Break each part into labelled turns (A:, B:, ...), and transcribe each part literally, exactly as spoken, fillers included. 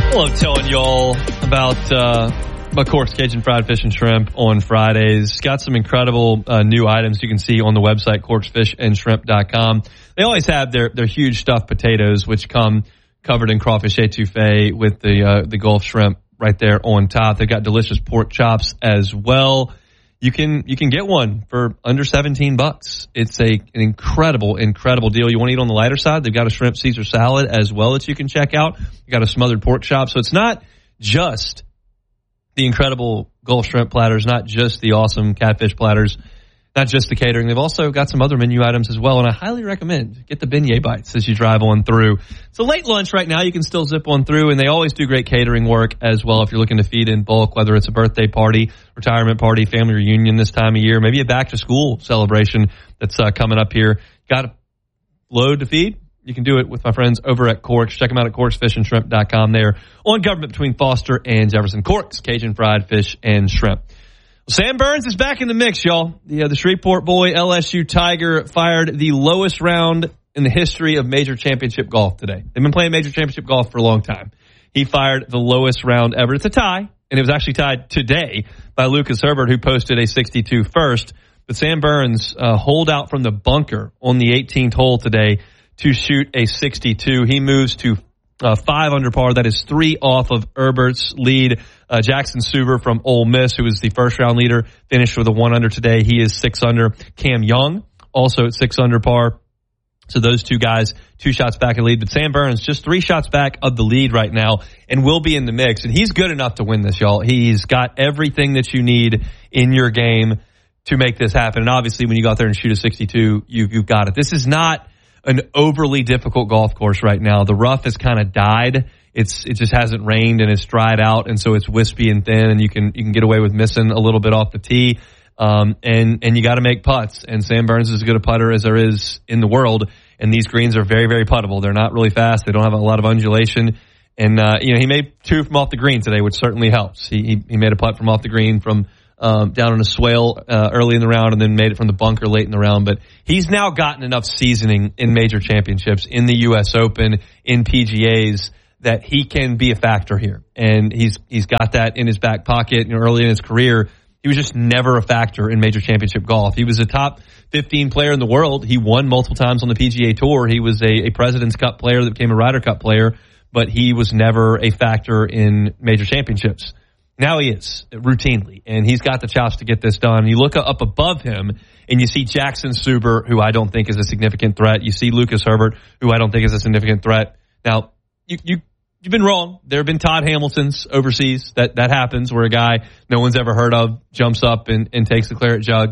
A: I love telling y'all about uh, about Cork's Cajun Fried Fish and Shrimp on Fridays. Got some incredible uh, new items you can see on the website, corks fish and shrimp dot com. They always have their, their huge stuffed potatoes, which come covered in crawfish etouffee with the uh, the Gulf shrimp right there on top. They've got delicious pork chops as well. You can you can get one for under seventeen bucks. It's a an incredible, incredible deal. You want to eat on the lighter side? They've got a shrimp Caesar salad as well that you can check out. You got a smothered pork chop. So it's not just the incredible Gulf shrimp platters, not just the awesome catfish platters, not just the catering. They've also got some other menu items as well, and I highly recommend get the beignet bites as you drive on through. It's a late lunch right now. You can still zip on through, and they always do great catering work as well if you're looking to feed in bulk, whether it's a birthday party, retirement party, family reunion this time of year, maybe a back-to-school celebration that's uh, coming up here. Got a load to feed? You can do it with my friends over at Corks. Check them out at corks fish and shrimp dot com there on Government between Foster and Jefferson. Corks, Cajun Fried Fish and Shrimp. Sam Burns is back in the mix, y'all. The, uh, the Shreveport boy, L S U Tiger, fired the lowest round in the history of major championship golf today. They've been playing major championship golf for a long time. He fired the lowest round ever. It's a tie, and it was actually tied today by Lucas Herbert, who posted a sixty-two first. But Sam Burns uh, holed out from the bunker on the eighteenth hole today to shoot a sixty-two. He moves to uh, five under par. That is three off of Herbert's lead. Uh, Jackson Suber from Ole Miss, who was the first round leader, finished with a one under today. He is six under. Cam Young, also at six under par. So those two guys, two shots back in the lead. But Sam Burns, just three shots back of the lead right now and will be in the mix. And he's good enough to win this, y'all. He's got everything that you need in your game to make this happen. And obviously, when you go out there and shoot a sixty-two, you've, you've got it. This is not an overly difficult golf course right now. The rough has kind of died. It's it just hasn't rained and it's dried out, and so it's wispy and thin, and you can you can get away with missing a little bit off the tee. Um, and and you got to make putts. And Sam Burns is as good a putter as there is in the world. And these greens are very very puttable. They're not really fast. They don't have a lot of undulation. And uh, you know he made two from off the green today, which certainly helps. He he, he made a putt from off the green from um, down on a swale uh, early in the round, and then made it from the bunker late in the round. But he's now gotten enough seasoning in major championships, in the U S Open, in P G As, that he can be a factor here. And he's he's got that in his back pocket. You know, early in his career, he was just never a factor in major championship golf. He was a top fifteen player in the world. He won multiple times on the P G A Tour. He was a, a President's Cup player that became a Ryder Cup player, but he was never a factor in major championships. Now he is, routinely, and he's got the chops to get this done. You look up above him, and you see Jackson Suber, who I don't think is a significant threat. You see Lucas Herbert, who I don't think is a significant threat. Now, you you You've been wrong. There have been Todd Hamiltons overseas. That that happens, where a guy no one's ever heard of jumps up and, and takes the claret jug.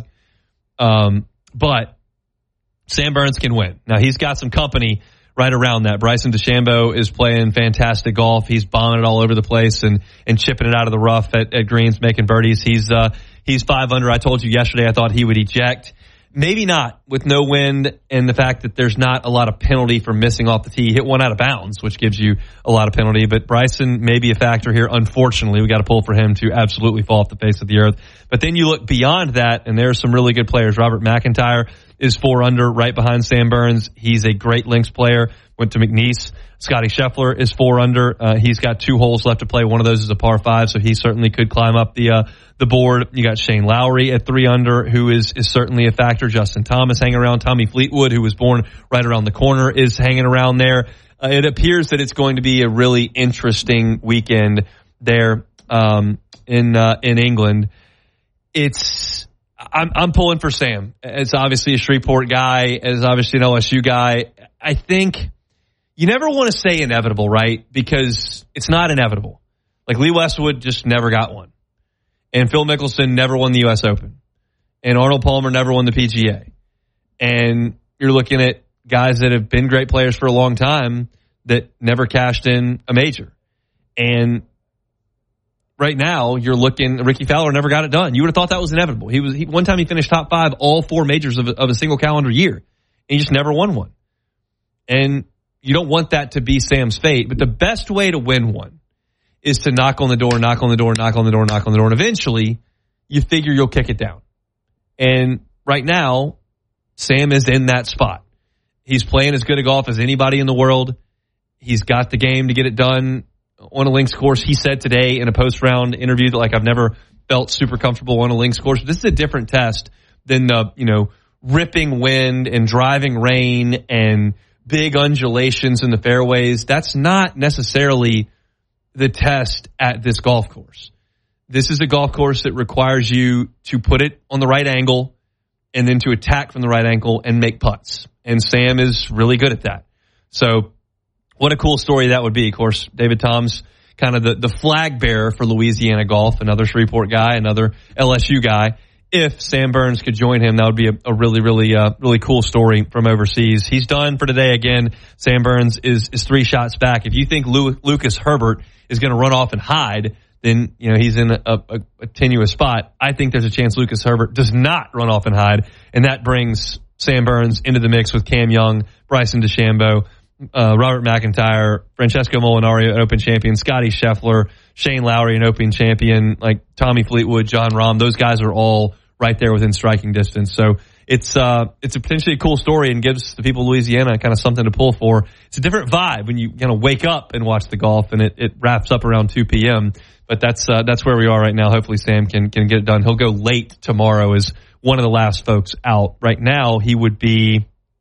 A: Um, but Sam Burns can win. Now, he's got some company right around that. Bryson DeChambeau is playing fantastic golf. He's bombing it all over the place and, and chipping it out of the rough at, at greens, making birdies. He's uh, he's five under. I told you yesterday I thought he would eject. Maybe not with no wind and the fact that there's not a lot of penalty for missing off the tee. He hit one out of bounds, which gives you a lot of penalty. But Bryson may be a factor here. Unfortunately, we got to pull for him to absolutely fall off the face of the earth. But then you look beyond that, and there are some really good players. Robert McIntyre is four under, right behind Sam Burns. He's a great links player. Went to McNeese. Scotty Scheffler is four under. Uh, he's got two holes left to play. One of those is a par five, so he certainly could climb up the uh, the board. You got Shane Lowry at three under, who is is certainly a factor. Justin Thomas hanging around. Tommy Fleetwood, who was born right around the corner, is hanging around there. Uh, it appears that it's going to be a really interesting weekend there um, in uh, in England. It's I'm I'm pulling for Sam. It's obviously a Shreveport guy. It's obviously an L S U guy. I think. You never want to say inevitable, right? Because it's not inevitable. Like Lee Westwood just never got one. And Phil Mickelson never won the U S Open. And Arnold Palmer never won the P G A. And you're looking at guys that have been great players for a long time that never cashed in a major. And right now you're looking, Ricky Fowler never got it done. You would have thought that was inevitable. He was he, one time he finished top five all four majors of a, of a single calendar year. And he just never won one. And you don't want that to be Sam's fate, but the best way to win one is to knock on the door, knock on the door, knock on the door, knock on the door, and eventually you figure you'll kick it down. And right now, Sam is in that spot. He's playing as good a golf as anybody in the world. He's got the game to get it done. on a links course. He said today in a post-round interview that, like, I've never felt super comfortable on a links course. This is a different test than the, you know, ripping wind and driving rain and big undulations in the fairways. That's not necessarily the test at this golf course. This is a golf course that requires you to put it on the right angle and then to attack from the right angle and make putts. And Sam is really good at that. So what a cool story that would be. Of course, David Tom's kind of the, the flag bearer for Louisiana golf, another Shreveport guy, another L S U guy. If Sam Burns could join him, that would be a, a really, really, uh, really cool story from overseas. He's done for today again. Sam Burns is, is three shots back. If you think Lu- Lucas Herbert is going to run off and hide, then, you know, he's in a, a, a tenuous spot. I think there's a chance Lucas Herbert does not run off and hide, and that brings Sam Burns into the mix with Cam Young, Bryson DeChambeau, uh, Robert McIntyre, Francesco Molinari, an Open champion, Scotty Scheffler, Shane Lowry, an Open champion, like Tommy Fleetwood, John Rahm. Those guys are all right there within striking distance. So it's uh it's a potentially a cool story and gives the people of Louisiana kind of something to pull for. It's a different vibe when you kind of wake up and watch the golf, and it, it wraps up around two p.m. But that's uh, that's where we are right now. Hopefully Sam can can get it done. He'll go late tomorrow as one of the last folks out. Right now he would be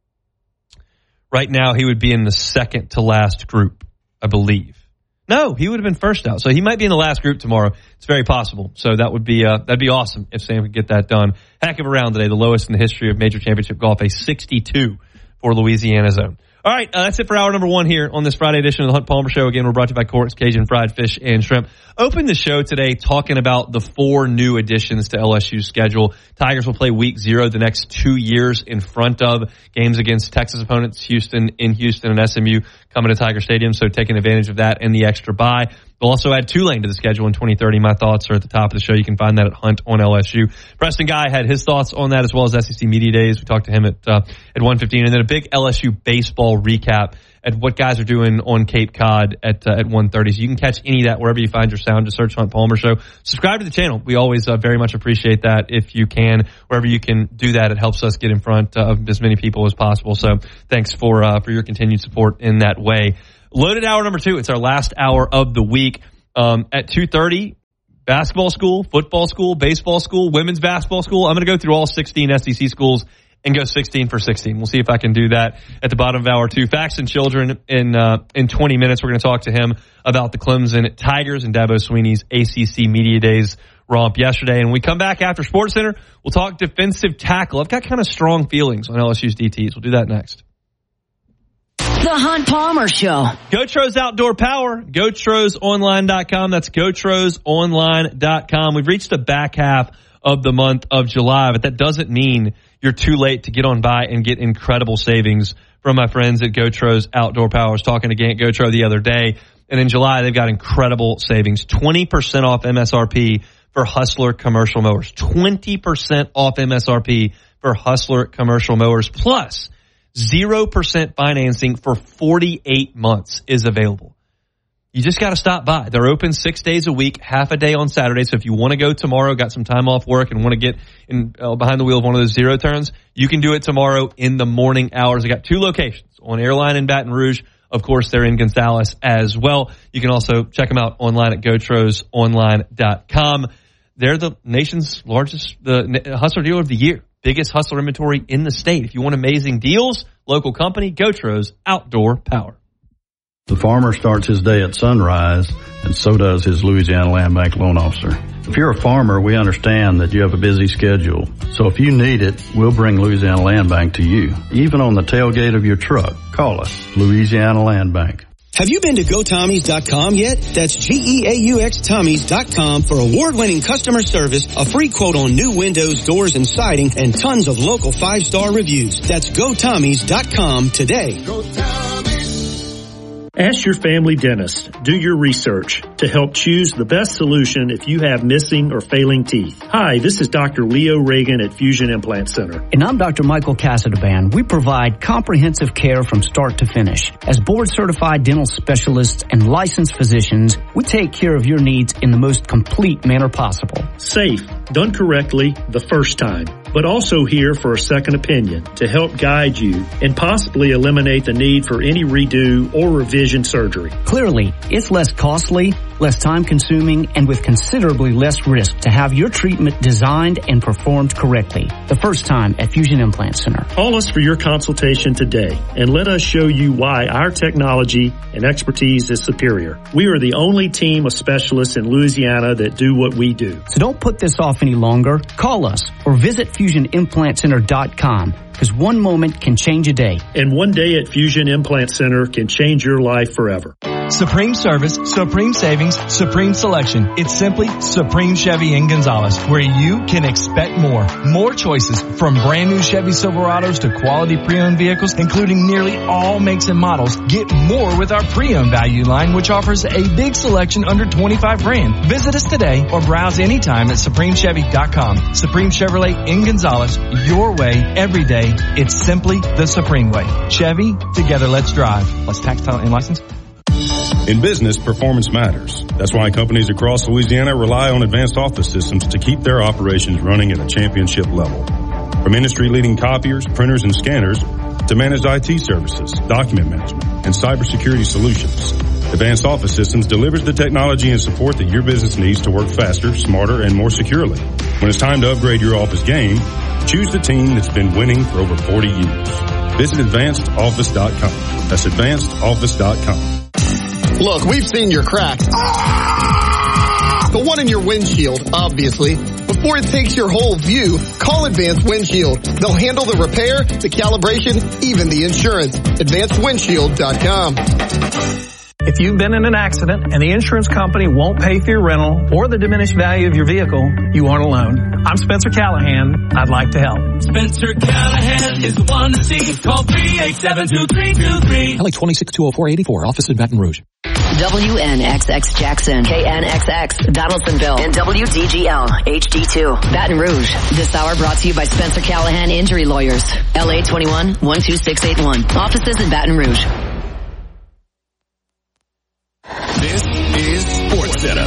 A: right now he would be in the second to last group, I believe. No, he would have been first out. So he might be in the last group tomorrow. It's very possible. So that would be uh, that'd be awesome if Sam could get that done. Heck of a round today, the lowest in the history of major championship golf, a sixty-two for Louisiana's own. All right, uh, that's it for hour number one here on this Friday edition of the Hunt Palmer Show. Again, we're brought to you by Cork's Cajun Fried Fish and Shrimp. Open the show today talking about the four new additions to L S U's schedule. Tigers will play week zero the next two years in front of games against Texas opponents, Houston in Houston and S M U coming to Tiger Stadium, so taking advantage of that and the extra bye. They'll also add Tulane to the schedule in twenty thirty. My thoughts are at the top of the show. You can find that at Hunt on L S U. Preston Guy had his thoughts on that as well as S E C Media Days. We talked to him at uh, at one fifteen. And then a big L S U baseball recap at what guys are doing on Cape Cod at uh, at one thirty. So you can catch any of that wherever you find your sound. Just search Hunt Palmer Show. Subscribe to the channel. We always uh, very much appreciate that if you can. Wherever you can do that, it helps us get in front uh, of as many people as possible. So thanks for uh, for your continued support in that way. Loaded hour number two. It's our last hour of the week. Um, at two thirty, basketball school, football school, baseball school, women's basketball school. I'm going to go through all sixteen S E C schools and go sixteen for sixteen. We'll see if I can do that at the bottom of hour two. Faxon Children in uh, in twenty minutes. We're going to talk to him about the Clemson Tigers and Dabo Sweeney's A C C Media Days romp yesterday. And when we come back after Sports Center, we'll talk defensive tackle. I've got kind of strong feelings on L S U's D Ts. We'll do that next.
B: The Hunt Palmer Show.
A: Gotros Outdoor Power, Gotros Online dot com. That's Gotros Online dot com. We've reached the back half of the month of July, but that doesn't mean you're too late to get on by and get incredible savings from my friends at Gotros Outdoor Power. I was talking to Gant Gotro the other day, and in July, they've got incredible savings. twenty percent off M S R P for Hustler commercial mowers. twenty percent off M S R P for Hustler commercial mowers. Plus, zero percent financing for forty-eight months is available. You just got to stop by. They're open six days a week, half a day on Saturday. So if you want to go tomorrow, got some time off work and want to get in uh, behind the wheel of one of those zero turns, you can do it tomorrow in the morning hours. They got two locations on Airline in Baton Rouge. Of course, they're in Gonzales as well. You can also check them out online at Gotros Online dot com. They're the nation's largest the Hustler dealer of the year. Biggest Hustler inventory in the state. If you want amazing deals, local company, Gotros Outdoor Power.
C: The farmer starts his day at sunrise, and so does his Louisiana Land Bank loan officer. If you're a farmer, we understand that you have a busy schedule. So if you need it, we'll bring Louisiana Land Bank to you. Even on the tailgate of your truck, call us, Louisiana Land Bank.
D: Have you been to Go Tommies dot com yet? That's G E A U X Tommies dot com for award-winning customer service, a free quote on new windows, doors, and siding, and tons of local five-star reviews. That's Go Tommies dot com today. Go Tommies.
E: Ask your family dentist. Do your research to help choose the best solution if you have missing or failing teeth. Hi, this is Doctor Leo Reagan at Fusion Implant Center.
F: And I'm Doctor Michael Casadaband. We provide comprehensive care from start to finish. As board-certified dental specialists and licensed physicians, we take care of your needs in the most complete manner possible.
E: Safe, done correctly the first time. but also here for a second opinion to help guide you and possibly eliminate the need for any redo or revision surgery.
F: Clearly, it's less costly, less time-consuming, and with considerably less risk to have your treatment designed and performed correctly. The first time at Fusion Implant Center.
E: Call us for your consultation today and let us show you why our technology and expertise is superior. We are the only team of specialists in Louisiana that do what we do.
F: So don't put this off any longer. Call us or visit fusion implant center dot com. Because one moment can change a day.
E: And one day at Fusion Implant Center can change your life forever.
G: Supreme service, supreme savings, supreme selection. It's simply Supreme Chevy in Gonzales, where you can expect more. More choices from brand new Chevy Silverados to quality pre-owned vehicles, including nearly all makes and models. Get more with our pre-owned value line, which offers a big selection under twenty-five grand. Visit us today or browse anytime at supreme chevy dot com. Supreme Chevrolet in Gonzales, your way, every day. It's simply the Supreme way. Chevy, together let's drive. Plus tax, title, and license.
H: In business, performance matters. That's why companies across Louisiana rely on Advanced Office Systems to keep their operations running at a championship level. From industry-leading copiers, printers, and scanners to managed I T services, document management, and cybersecurity solutions, Advanced Office Systems delivers the technology and support that your business needs to work faster, smarter, and more securely. When it's time to upgrade your office game, choose the team that's been winning for over forty years. Visit advanced office dot com. That's advanced office dot com.
I: Look, we've seen your crack. The one in your windshield, obviously. Before it takes your whole view, call Advanced Windshield. They'll handle the repair, the calibration, even the insurance. advanced windshield dot com.
J: If you've been in an accident and the insurance company won't pay for your rental or the diminished value of your vehicle, you aren't alone. I'm Spencer Callahan. I'd like to help.
K: Spencer Callahan is the one to see. Call three eight seven, two three two three.
L: L A twenty-six two oh four eighty-four. Office in Baton Rouge.
B: W N X X Jackson, K N X X Donaldsonville, and W D G L H D two Baton Rouge. This hour brought to you by Spencer Callahan Injury Lawyers. L A twenty-one, one two six eight one. Offices in Baton Rouge.
M: This is Sports Center.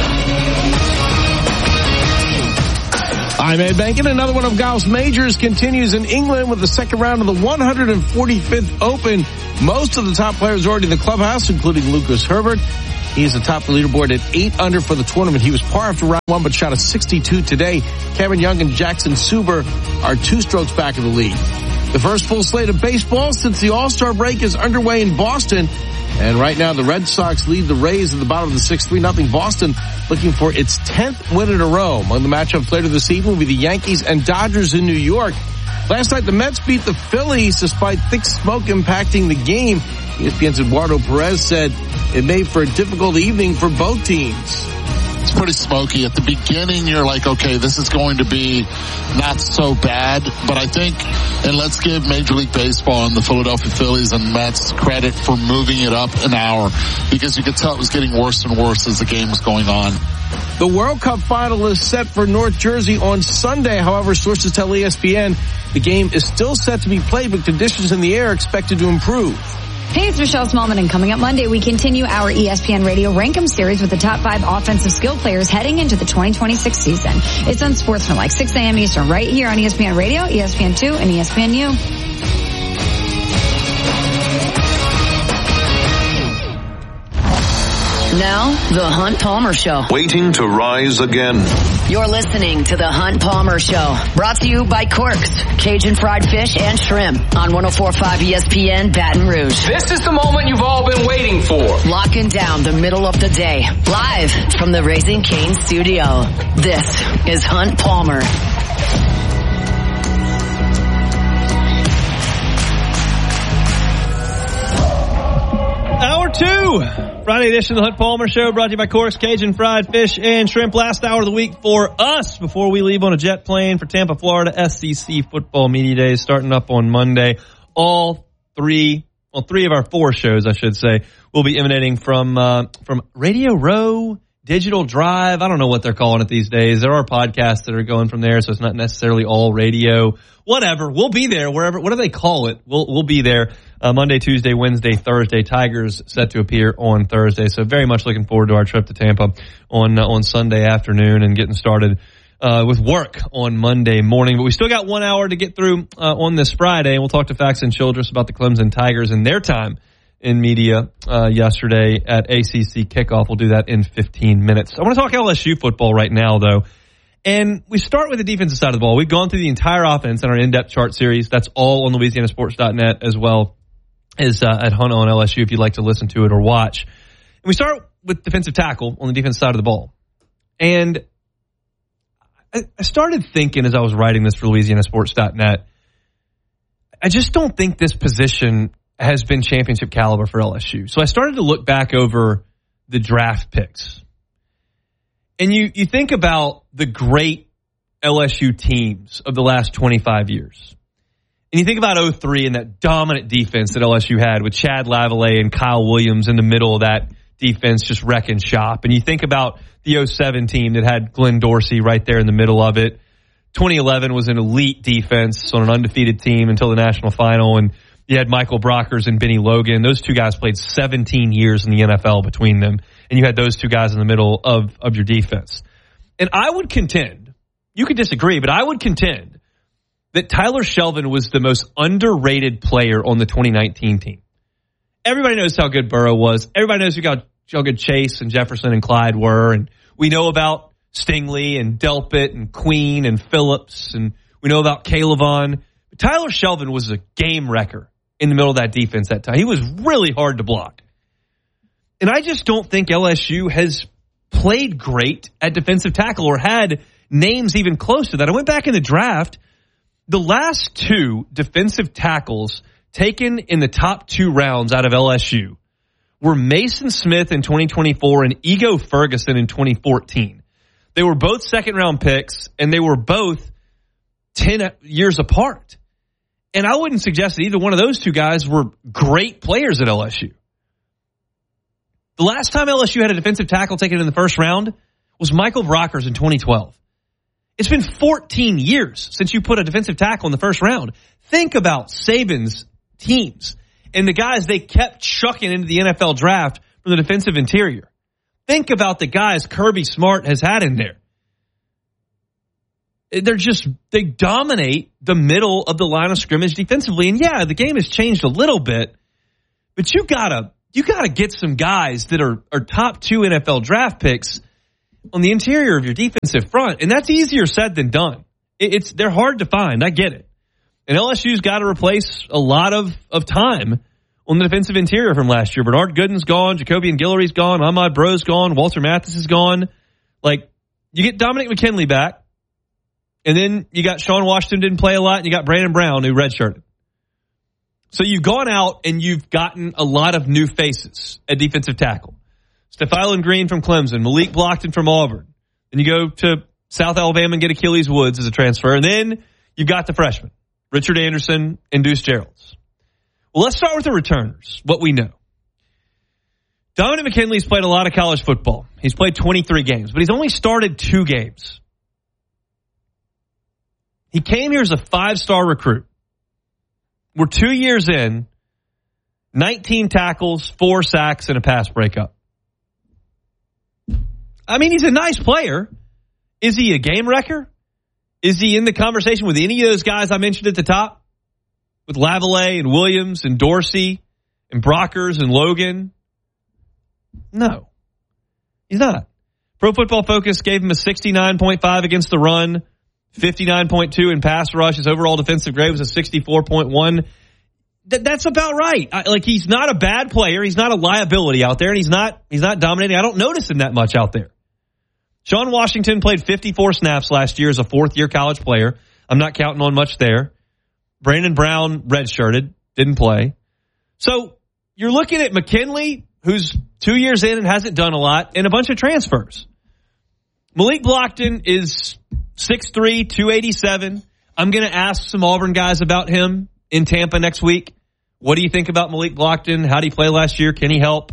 N: I'm Ed Bankin. Another one of golf's majors continues in England with the second round of the one hundred forty-fifth Open. Most of the top players already in the clubhouse, including Lucas Herbert. He's atop the leaderboard at eight under for the tournament. He was par after round one, but shot a sixty-two today. Cameron Young and Jackson Suber are two strokes back in the lead. The first full slate of baseball since the All-Star break is underway in Boston. And right now, the Red Sox lead the Rays at the bottom of the sixth, three nothing. Boston looking for its tenth win in a row. Among the matchups later this evening will be the Yankees and Dodgers in New York. Last night, the Mets beat the Phillies despite thick smoke impacting the game. E S P N's Eduardo Perez said it made for a difficult evening for both teams.
O: It's pretty smoky. At the beginning, you're like, okay, this is going to be not so bad. But I think, and let's give Major League Baseball and the Philadelphia Phillies and Mets credit for moving it up an hour, because you could tell it was getting worse and worse as the game was going on.
N: The World Cup final is set for North Jersey on Sunday. However, sources tell E S P N the game is still set to be played, but conditions in the air are expected to improve.
P: Hey, it's Michelle Smallman, and coming up Monday, we continue our E S P N Radio Rankem series with the top five offensive skill players heading into the twenty twenty-six season. It's on Sportsmanlike, six a.m. Eastern, right here on E S P N Radio, E S P N two, and E S P N U.
B: Now, The Hunt Palmer Show.
Q: Waiting to rise again.
B: You're listening to The Hunt Palmer Show. Brought to you by Quirks, Cajun Fried Fish and Shrimp on one oh four point five E S P N Baton Rouge.
K: This is the moment you've all been waiting for.
B: Locking down the middle of the day. Live from the Raising Cane studio. This is Hunt Palmer.
A: Hour two. Friday edition of the Hunt Palmer Show, brought to you by Corks, Cajun Fried Fish and Shrimp. Last hour of the week for us before we leave on a jet plane for Tampa, Florida. S E C Football Media Days starting up on Monday. All three, well, three of our four shows, I should say, will be emanating from uh, from Radio Row, Digital Drive. I don't know what they're calling it these days. There are podcasts that are going from there, so it's not necessarily all radio. Whatever. We'll be there wherever, whatever they call it. We'll we'll be there. Uh, Monday, Tuesday, Wednesday, Thursday. Tigers set to appear on Thursday. So very much looking forward to our trip to Tampa on uh, on Sunday afternoon and getting started uh, with work on Monday morning. But we still got one hour to get through uh, on this Friday. And we'll talk to Fax and Childress about the Clemson Tigers and their time in media uh, yesterday at A C C kickoff. We'll do that in fifteen minutes. I want to talk L S U football right now, though. And we start with the defensive side of the ball. We've gone through the entire offense in our in-depth chart series. That's all on Louisiana Sports dot net as well as uh, at Hunt on L S U if you'd like to listen to it or watch. And we start with defensive tackle on the defensive side of the ball. And I, I started thinking as I was writing this for Louisiana Sports dot net, I just don't think this position has been championship caliber for L S U. So I started to look back over the draft picks. And you, you think about the great L S U teams of the last twenty-five years. And you think about oh three and that dominant defense that L S U had with Chad Lavallee and Kyle Williams in the middle of that defense just wrecking shop. And you think about the oh seven team that had Glenn Dorsey right there in the middle of it. twenty eleven was an elite defense on an undefeated team until the national final. And you had Michael Brockers and Benny Logan. Those two guys played seventeen years in the N F L between them. And you had those two guys in the middle of, of your defense. And I would contend, you could disagree, but I would contend that Tyler Shelvin was the most underrated player on the twenty nineteen team. Everybody knows how good Burrow was. Everybody knows how, how good Chase and Jefferson and Clyde were. And we know about Stingley and Delpit and Queen and Phillips. And we know about Calevon. But Tyler Shelvin was a game wrecker in the middle of that defense that time. He was really hard to block. And I just don't think L S U has played great at defensive tackle or had names even close to that. I went back in the draft. The last two defensive tackles taken in the top two rounds out of L S U were Mason Smith in twenty twenty-four and Ego Ferguson in twenty fourteen. They were both second-round picks, and they were both ten years apart. And I wouldn't suggest that either one of those two guys were great players at L S U. The last time L S U had a defensive tackle taken in the first round was Michael Brockers in twenty twelve. It's been fourteen years since you put a defensive tackle in the first round. Think about Saban's teams and the guys they kept chucking into the N F L draft from the defensive interior. Think about the guys Kirby Smart has had in there. They're just, they dominate the middle of the line of scrimmage defensively. And yeah, the game has changed a little bit, but you gotta, you gotta get some guys that are, are top two N F L draft picks on the interior of your defensive front. And that's easier said than done. It, it's, they're hard to find. I get it. And L S U's got to replace a lot of, of time on the defensive interior from last year. Bernard Gooden's gone. Jacobian Guillory's gone. Ahmad Bro's gone. Walter Mathis is gone. Like, you get Dominic McKinley back. And then you got Sean Washington didn't play a lot. And you got Brandon Brown who redshirted. So you've gone out and you've gotten a lot of new faces at defensive tackle. Stephylan Green from Clemson. Malik Blockton from Auburn. Then you go to South Alabama and get Achilles Woods as a transfer. And then you've got the freshmen, Richard Anderson and Deuce Geralds. Well, let's start with the returners, what we know. Dominic McKinley's played a lot of college football. He's played twenty-three games, but he's only started two games. He came here as a five-star recruit. We're two years in, nineteen tackles, four sacks, and a pass breakup. I mean, he's a nice player. Is he a game wrecker? Is he in the conversation with any of those guys I mentioned at the top? With Lavallee and Williams and Dorsey and Brockers and Logan? No. He's not. Pro Football Focus gave him a sixty-nine point five against the run, fifty-nine point two in pass rush. His overall defensive grade was a sixty-four point one. Th- that's about right. I, like, he's not a bad player. He's not a liability out there, and he's not he's not dominating. I don't notice him that much out there. Sean Washington played fifty-four snaps last year as a fourth-year college player. I'm not counting on much there. Brandon Brown redshirted, didn't play. So you're looking at McKinley, who's two years in and hasn't done a lot, and a bunch of transfers. Malik Blockton is six three, two eighty-seven. I'm going to ask some Auburn guys about him in Tampa next week. What do you think about Malik Blockton? How did he play last year? Can he help?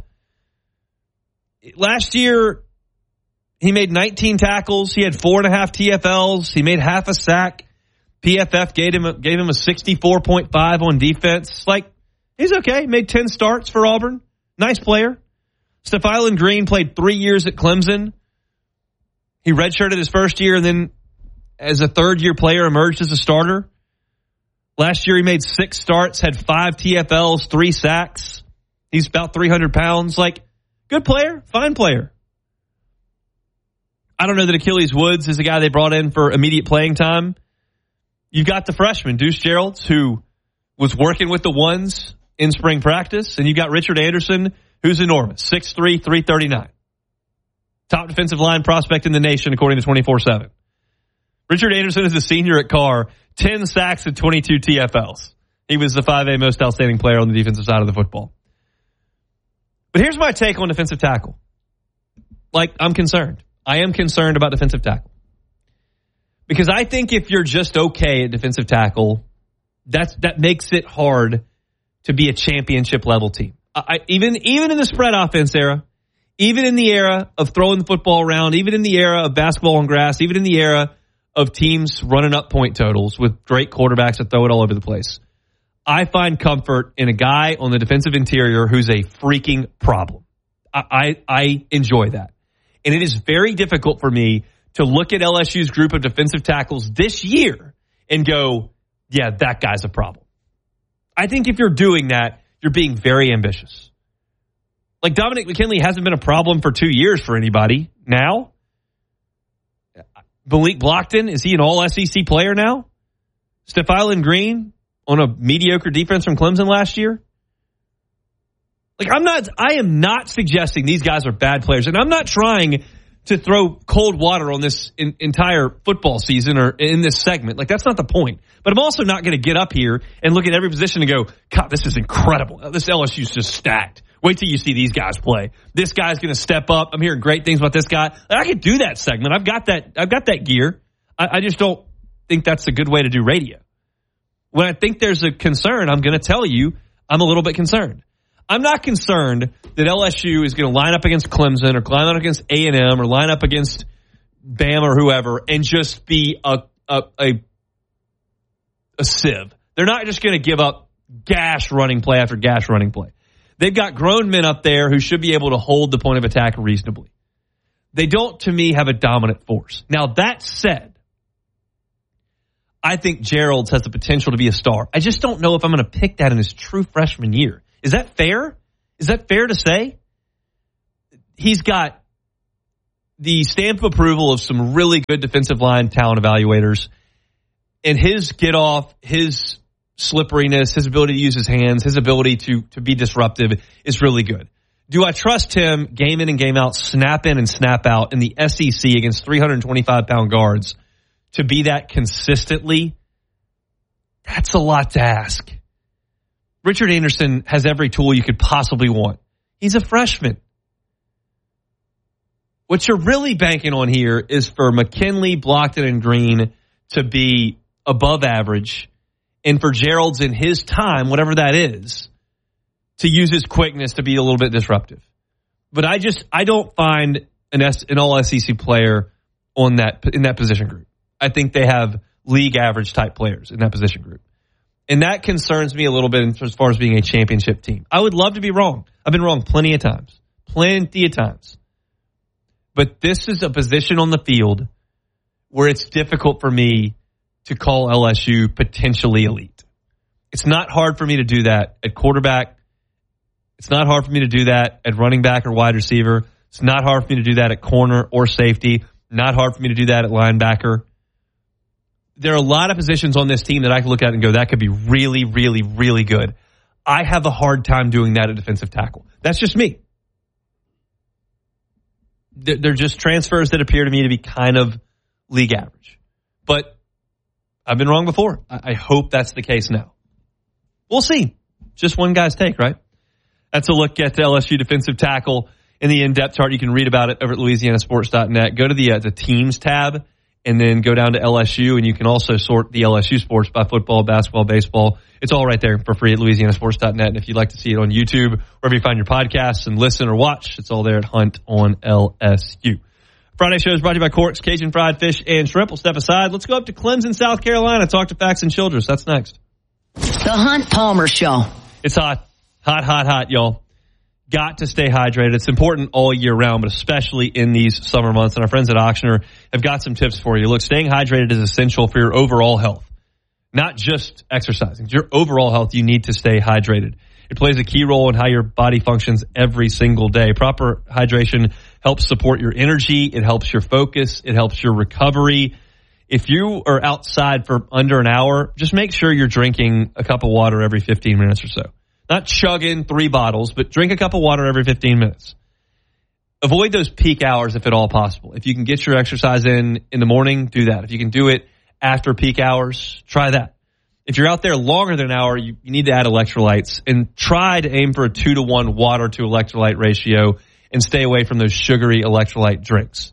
A: Last year, he made nineteen tackles. He had four and a half T F Ls. He made half a sack. P F F gave him a, gave him a sixty-four point five on defense. Like, he's okay. Made ten starts for Auburn. Nice player. Stephylan Green played three years at Clemson. He redshirted his first year and then as a third-year player, emerged as a starter. Last year, he made six starts, had five T F Ls, three sacks. He's about three hundred pounds. Like, good player, fine player. I don't know that Achilles Woods is the guy they brought in for immediate playing time. You've got the freshman, Deuce Geralds, who was working with the ones in spring practice. And you've got Richard Anderson, who's enormous, six three, three thirty-nine. Top defensive line prospect in the nation, according to twenty-four seven. Richard Anderson is a senior at Carr, ten sacks and twenty-two T F Ls. He was the five A most outstanding player on the defensive side of the football. But here's my take on defensive tackle. Like, I'm concerned. I am concerned about defensive tackle. Because I think if you're just okay at defensive tackle, that's, that makes it hard to be a championship level team. I, even, even in the spread offense era, even in the era of throwing the football around, even in the era of basketball on grass, even in the era of teams running up point totals with great quarterbacks that throw it all over the place, I find comfort in a guy on the defensive interior who's a freaking problem. I, I, I enjoy that. And it is very difficult for me to look at L S U's group of defensive tackles this year and go, yeah, that guy's a problem. I think if you're doing that, you're being very ambitious. Like, Dominic McKinley hasn't been a problem for two years for anybody. Now, Malik Blockton, is he an all S E C player now? Stephylan Green on a mediocre defense from Clemson last year? Like, I'm not, I am not suggesting these guys are bad players, and I'm not trying to throw cold water on this in, entire football season or in this segment. Like, that's not the point. But I'm also not going to get up here and look at every position and go, God, this is incredible. This L S U's just stacked. Wait till you see these guys play. This guy's going to step up. I'm hearing great things about this guy. Like, I could do that segment. I've got that. I've got that gear. I, I just don't think that's a good way to do radio. When I think there's a concern, I'm going to tell you I'm a little bit concerned. I'm not concerned that L S U is going to line up against Clemson or line up against A and M or line up against Bama or whoever and just be a a a, a sieve. They're not just going to give up gash running play after gash running play. They've got grown men up there who should be able to hold the point of attack reasonably. They don't, to me, have a dominant force. Now, that said, I think Geralds has the potential to be a star. I just don't know if I'm going to pick that in his true freshman year. Is that fair? Is that fair to say? He's got the stamp of approval of some really good defensive line talent evaluators. And his get off, his slipperiness, his ability to use his hands, his ability to, to be disruptive is really good. Do I trust him game in and game out, snap in and snap out in the S E C against three hundred twenty-five pound guards to be that consistently? That's a lot to ask. Richard Anderson has every tool you could possibly want. He's a freshman. What you're really banking on here is for McKinley, Blockton, and Green to be above average, and for Geralds in his time, whatever that is, to use his quickness to be a little bit disruptive. But I just, I don't find an, S, an all S E C player on that in that position group. I think they have league average type players in that position group. And that concerns me a little bit as far as being a championship team. I would love to be wrong. I've been wrong plenty of times. Plenty of times. But this is a position on the field where it's difficult for me to call L S U potentially elite. It's not hard for me to do that at quarterback. It's not hard for me to do that at running back or wide receiver. It's not hard for me to do that at corner or safety. Not hard for me to do that at linebacker. There are a lot of positions on this team that I can look at and go, that could be really, really, really good. I have a hard time doing that at defensive tackle. That's just me. They're just transfers that appear to me to be kind of league average. But I've been wrong before. I hope that's the case now. We'll see. Just one guy's take, right? That's a look at the L S U defensive tackle in the in-depth chart. You can read about it over at Louisiana Sports dot net. Go to the uh, the teams tab and then go down to L S U, and you can also sort the L S U sports by football, basketball, baseball. It's all right there for free at Louisiana Sports dot net. And if you'd like to see it on YouTube, wherever you find your podcasts and listen or watch, it's all there at Hunt on L S U. Friday show is brought to you by Corks, Cajun Fried Fish and Shrimp. We'll step aside. Let's go up to Clemson, South Carolina. Talk to Faxon Childress. That's next.
B: The Hunt Palmer Show.
A: It's hot. Hot, hot, hot, y'all. got to stay hydrated. It's important all year round, but especially in these summer months. And our friends at Ochsner have got some tips for you. Look, staying hydrated is essential for your overall health, not just exercising. Your overall health, you need to stay hydrated. It plays a key role in how your body functions every single day. Proper hydration helps support your energy. It helps your focus. It helps your recovery. If you are outside for under an hour, just make sure you're drinking a cup of water every fifteen minutes or so. Not chugging three bottles, but drink a cup of water every fifteen minutes. Avoid those peak hours if at all possible. If you can get your exercise in in the morning, do that. If you can do it after peak hours, try that. If you're out there longer than an hour, you, you need to add electrolytes and try to aim for a two to one water to electrolyte ratio and stay away from those sugary electrolyte drinks.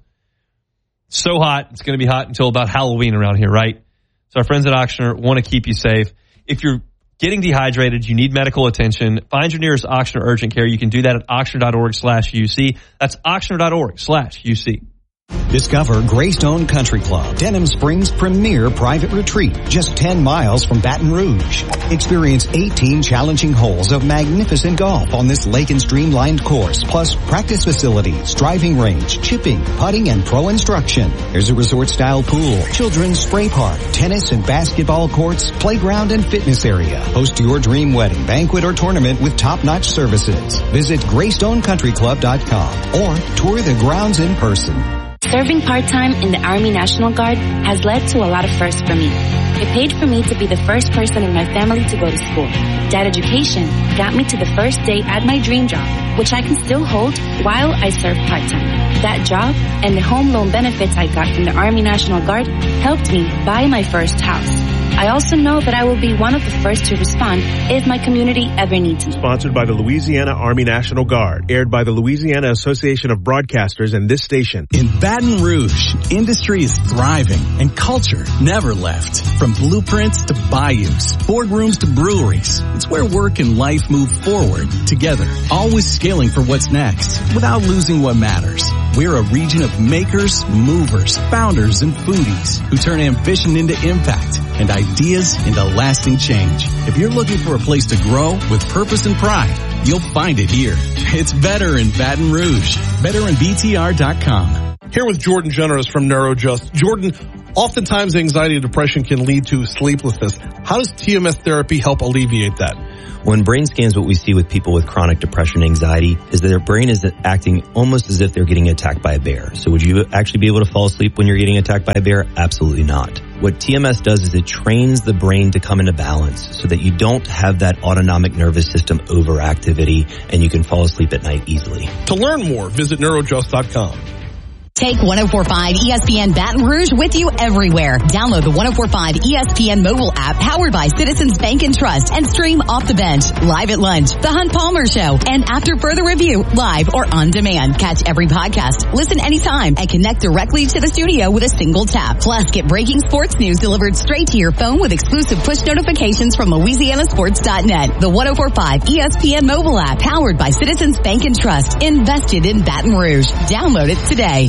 A: So hot, it's going to be hot until about Halloween around here, right? So our friends at Ochsner want to keep you safe. If you're getting dehydrated, you need medical attention, find your nearest Ochsner urgent care. You can do that at ochsner.org slash UC. That's ochsner.org slash UC.
R: Discover Greystone Country Club, Denham Springs' premier private retreat, just ten miles from Baton Rouge. Experience eighteen challenging holes of magnificent golf on this lake and streamlined course, plus practice facilities, driving range, chipping, putting, and pro instruction. There's a resort-style pool, children's spray park, tennis and basketball courts, playground and fitness area. Host your dream wedding, banquet, or tournament with top-notch services. Visit greystone country club dot com or tour the grounds in person.
S: Serving part-time in the Army National Guard has led to a lot of firsts for me. It paid for me to be the first person in my family to go to school. That education got me to the first day at my dream job, which I can still hold while I serve part-time. That job and the home loan benefits I got from the Army National Guard helped me buy my first house. I also know that I will be one of the first to respond if my community ever needs me.
T: Sponsored by the Louisiana Army National Guard. Aired by the Louisiana Association of Broadcasters and this station.
U: In Baton Rouge, industry is thriving and culture never left. From blueprints to bayous, boardrooms to breweries. It's where work and life move forward together. Always scaling for what's next without losing what matters. We're a region of makers, movers, founders, and foodies who turn ambition into impact and ideas into lasting change. If you're looking for a place to grow with purpose and pride, you'll find it here. It's better in Baton Rouge. better in B T R dot com.
V: Here with Jordan Generous from NeuroJust. Jordan, oftentimes anxiety and depression can lead to sleeplessness. How does T M S therapy help alleviate that?
W: When brain scans, what we see with people with chronic depression and anxiety is that their brain is acting almost as if they're getting attacked by a bear. So would you actually be able to fall asleep when you're getting attacked by a bear? Absolutely not. What T M S does is it trains the brain to come into balance so that you don't have that autonomic nervous system overactivity and you can fall asleep at night easily.
V: To learn more, visit neurojust dot com.
B: Take one oh four point five E S P N Baton Rouge with you everywhere. Download the one oh four point five E S P N mobile app powered by Citizens Bank and Trust and stream Off the Bench, Live at Lunch, The Hunt Palmer Show, and After Further Review, live or on demand. Catch every podcast, listen anytime, and connect directly to the studio with a single tap. Plus, get breaking sports news delivered straight to your phone with exclusive push notifications from Louisiana Sports dot net. The one oh four point five E S P N mobile app powered by Citizens Bank and Trust, invested in Baton Rouge. Download it today.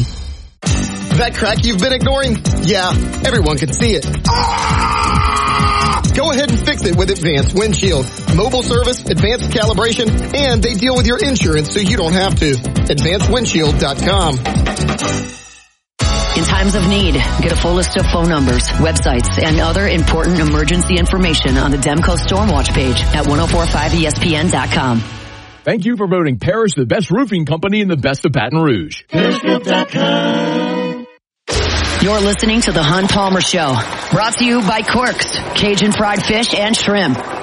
I: That crack you've been ignoring? Yeah, everyone can see it. Ah! Go ahead and fix it with Advanced Windshield. Mobile service, advanced calibration, and they deal with your insurance so you don't have to. advanced windshield dot com.
B: In times of need, get a full list of phone numbers, websites, and other important emergency information on the Demco Stormwatch page at ten forty-five E S P N dot com.
L: Thank you for voting Parrish the best roofing company in the best of Baton Rouge.
B: Parrish Group dot com. You're listening to The Hunt Palmer Show, brought to you by Corks, Cajun Fried Fish and Shrimp.